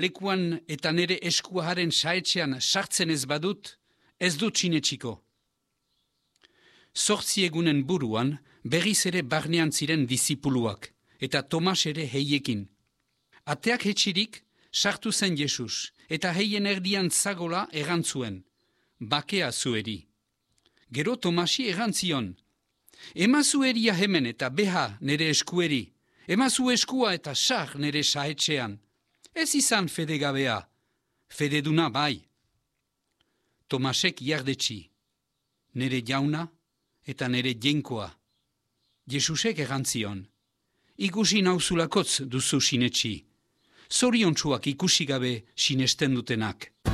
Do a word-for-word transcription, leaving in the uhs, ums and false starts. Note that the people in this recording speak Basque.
lekuan eta nere eskuaharen saetxean sartzen ez badut, ez dut sinetsiko. Zortzi egunen buruan berriz ere barnean ziren disipuluak, eta Tomas ere heiekin. Ateak hetxirik, sartu zen Jesus, eta heien erdian zagola erantzuen, bakea zueri. Gero Tomasi erantzion, emazu eria hemen eta beha nere eskueri, emazu eskua eta sar nere saetxean. Ez izan fedegabea, fededuna bai. Tomasek jardetxi, nere jauna eta nere jenkoa. Jesusek erantzion, ikusi nauzulakotz duzu sinetxi, zoriontsuak ikusi gabe sinesten dutenak.